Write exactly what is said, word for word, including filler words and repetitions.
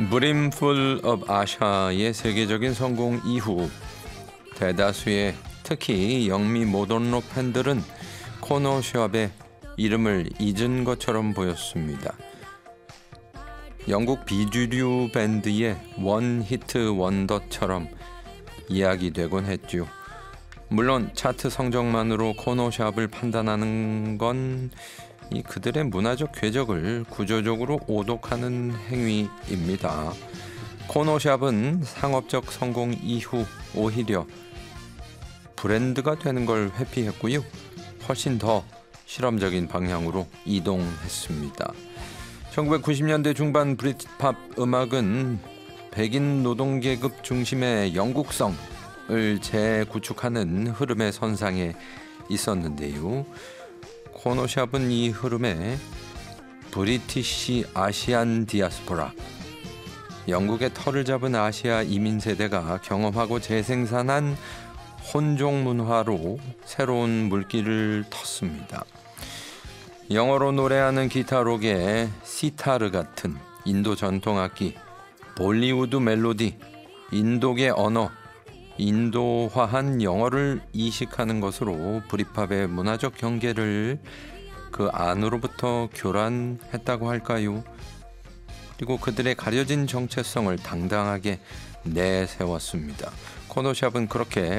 Brimful of Asia의 세계적인 성공 이후 대다수의 특히 영미 모던록 팬들은 코너 샵의 이름을 잊은 것처럼 보였습니다. 영국 비주류 밴드의 원 히트 원더처럼 이야기되곤 했죠. 물론 차트 성적만으로 코너샵을 판단하는 건 이 그들의 문화적 궤적을 구조적으로 오독하는 행위입니다. 코너샵은 상업적 성공 이후 오히려 브랜드가 되는 걸 회피했고요. 훨씬 더 실험적인 방향으로 이동했습니다. 천구백구십 년대 중반 브리트팝 음악은 백인 노동계급 중심의 영국성을 재구축하는 흐름의 선상에 있었는데요. 코너샵은 이 흐름에 브리티시 아시안 디아스포라, 영국의 털을 잡은 아시아 이민 세대가 경험하고 재생산한 혼종 문화로 새로운 물길을 텄습니다. 영어로 노래하는 기타록의 시타르 같은 인도 전통악기, 볼리우드 멜로디, 인도계 언어, 인도화한 영어를 이식하는 것으로 브리팝의 문화적 경계를 그 안으로부터 교란했다고 할까요? 그리고 그들의 가려진 정체성을 당당하게 내세웠습니다. 코너샵은 그렇게